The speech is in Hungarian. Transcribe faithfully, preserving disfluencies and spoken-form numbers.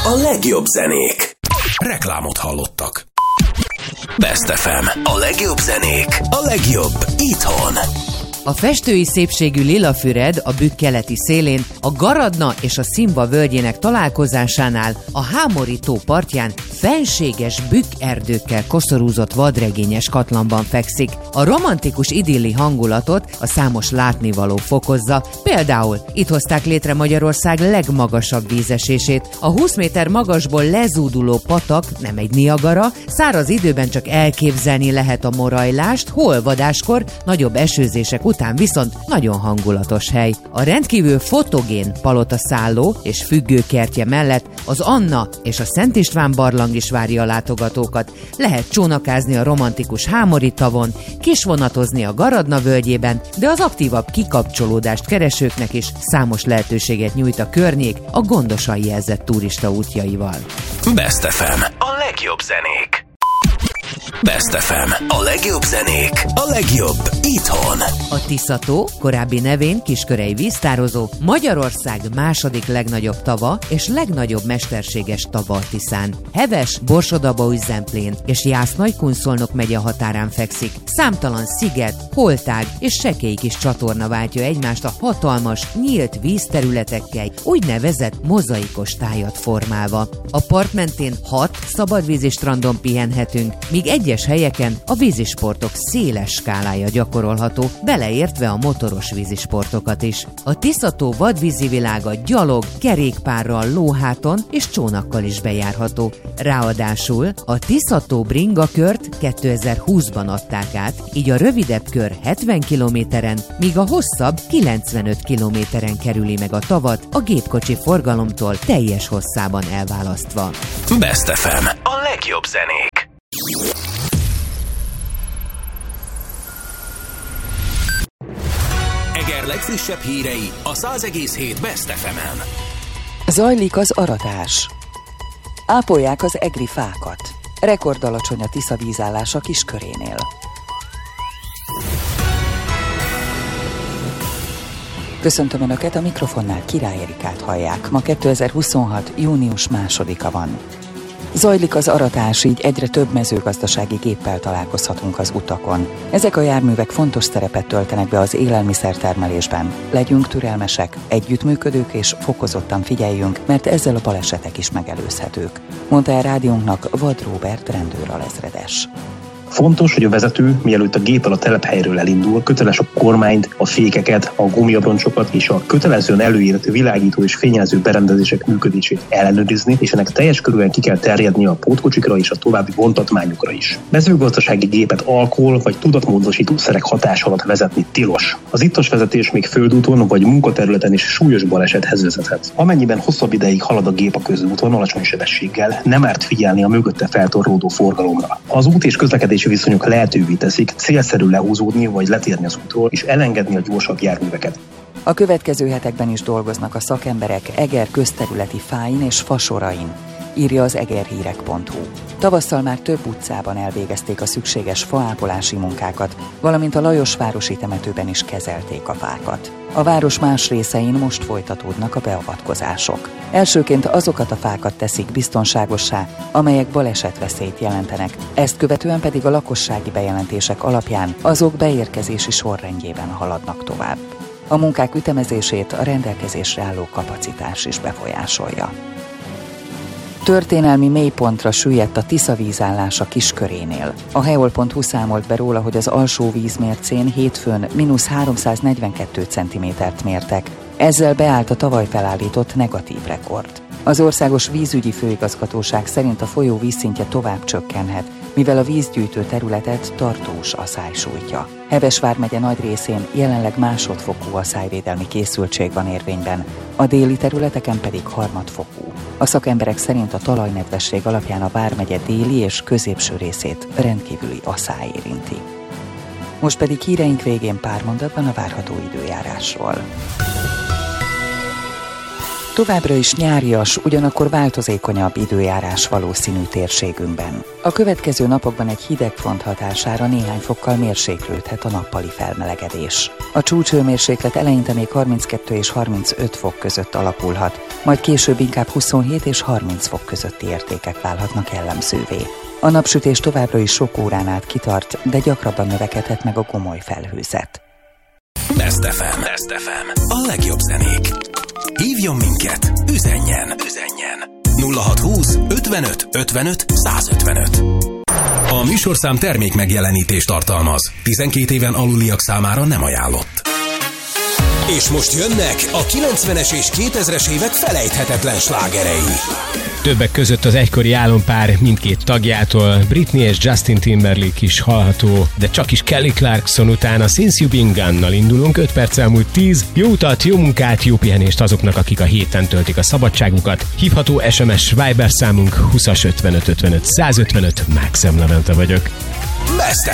A legjobb zenék. Reklámot hallottak. Best ef em. A legjobb zenék. A legjobb itthon. A festői szépségű Lilafüred a Bükk keleti szélén, a Garadna és a Szimba völgyének találkozásánál, a Hámori tó partján fenséges bükk erdőkkel koszorúzott vadregényes katlanban fekszik. A romantikus idilli hangulatot a számos látnivaló fokozza, például itt hozták létre Magyarország legmagasabb vízesését. A húsz méter magasból lezúduló patak nem egy Niagara, száraz időben csak elképzelni lehet a morajlást, holvadáskor, nagyobb esőzések után viszont nagyon hangulatos hely. A rendkívül fotogén palotaszálló és függőkertje mellett az Anna és a Szent István barlang is várja a látogatókat. Lehet csónakázni a romantikus Hámori tavon, kisvonatozni a Garadna völgyében, de az aktívabb kikapcsolódást keresőknek is számos lehetőséget nyújt a környék a gondosan jelzett turista útjaival. Best ef em. A legjobb zenék. Best ef em. A legjobb zenék. A legjobb itthon. A Tisza-tó, korábbi nevén Kiskörei víztározó, Magyarország második legnagyobb tava és legnagyobb mesterséges tava a Tiszán. Heves, Borsod-Abaúj-Zemplén és Jász-Nagykun-Szolnok megye határán fekszik. Számtalan sziget, holtág és sekély kis csatorna váltja egymást a hatalmas, nyílt vízterületekkel, úgynevezett mozaikos tájat formálva. A part mentén hat szabadvízi strandon pihenhetünk, míg egyes helyeken a vízisportok széles skálája gyakorolható, beleértve a motoros vízisportokat is. A Tisza-tó vadvízi világa gyalog, kerékpárral, lóháton és csónakkal is bejárható. Ráadásul a Tisza-tó bringakört kétezer-húszban adták át, így a rövidebb kör hetven kilométeren, míg a hosszabb kilencvenöt kilométeren kerüli meg a tavat a gépkocsi forgalomtól teljes hosszában elválasztva. Best ef em. A legjobb zenék. Eger legfrissebb hírei a száz egész hét Best ef emen. Zajlik az aratás. Ápolják az egri fákat. Rekordalacsony a Tisza vízállása Kiskörénél. Köszöntöm Önöket, a mikrofonnál Király Erikát hallják. Ma kétezer-huszonhat. június másodika van. Zajlik az aratás, így egyre több mezőgazdasági géppel találkozhatunk az utakon. Ezek a járművek fontos szerepet töltenek be az élelmiszertermelésben. Legyünk türelmesek, együttműködők és fokozottan figyeljünk, mert ezzel a balesetek is megelőzhetők, mondta el rádiónknak Vad Róbert rendőralezredes. Fontos, hogy a vezető, mielőtt a géppel a telephelyről elindul, köteles a kormányt, a fékeket, a gumiabroncsokat és a kötelezően előírt világító és fényjelző berendezések működését ellenőrizni, és ennek teljes körülön ki kell terjedni a pótkocsikra és a további vontatmányokra is. Mezőgazdasági gépet alkohol vagy tudatmódosító szerek hatás alatt vezetni tilos. Az ittas vezetés még földúton vagy munkaterületen is súlyos balesethez vezethet. Amennyiben hosszabb ideig halad a gép a közúton alacsony sebességgel, nem árt figyelni a mögötte feltorlódó forgalomra. Az út és közlekedés viszonyok lehetővé teszik, célszerű lehúzódni vagy letérni az útról és elengedni a gyorsabb járműveket. A következő hetekben is dolgoznak a szakemberek Eger közterületi fáin és fasorain, írja az egerhírek pont hu. Tavasszal már több utcában elvégezték a szükséges faápolási munkákat, valamint a Lajosvárosi temetőben is kezelték a fákat. A város más részein most folytatódnak a beavatkozások. Elsőként azokat a fákat teszik biztonságossá, amelyek balesetveszélyt jelentenek, ezt követően pedig a lakossági bejelentések alapján azok beérkezési sorrendjében haladnak tovább. A munkák ütemezését a rendelkezésre álló kapacitás is befolyásolja. Történelmi mélypontra süllyedt a Tisza vízállása Kiskörénél. A heol pont hu számolt be róla, hogy az alsó vízmércén hétfőn mínusz háromszáznegyvenkettő centimétert mértek. Ezzel beállt a tavaly felállított negatív rekord. Az Országos Vízügyi Főigazgatóság szerint a folyó vízszintje tovább csökkenhet, mivel a vízgyűjtő területet tartós aszály sújtja. Heves vármegye nagy részén jelenleg másodfokú aszályvédelmi készültség van érvényben, a déli területeken pedig harmadfokú. A szakemberek szerint a talajnedvesség alapján a vármegye déli és középső részét rendkívüli aszály érinti. Most pedig híreink végén pár mondatban a várható időjárásról. Továbbra is nyárias, ugyanakkor változékonyabb időjárás valószínű térségünkben. A következő napokban egy hideg front hatására néhány fokkal mérséklődhet a nappali felmelegedés. A csúcshőmérséklet eleinte még harminckettő és harmincöt fok között alakulhat, majd később inkább huszonhét és harminc fok közötti értékek válhatnak jellemzővé. A napsütés továbbra is sok órán át kitart, de gyakrabban növekedhet meg a gomoly felhőzet. Best ef em. Best ef em. A legjobb zenék. Hívjon minket, üzenjen, üzenjen. nulla hatszázhúsz ötvenöt ötvenöt százötvenöt. A műsorszám termék megjelenítést tartalmaz. tizenkét éven aluliak számára nem ajánlott. És most jönnek a kilencvenes és kétezres évek felejthetetlen slágerei. Többek között az egykori álompár mindkét tagjától, Britney és Justin Timberlake is hallható, de csak is Kelly Clarkson után a Since You Been Gone-nal indulunk, öt perc elmúlt tíz. Jó utat, jó munkát, jó pihenést azoknak, akik a héten töltik a szabadságukat. Hívható es em es Viber számunk húsz ötvenöt ötvenöt százötvenöt, Máxem Levente vagyok. Best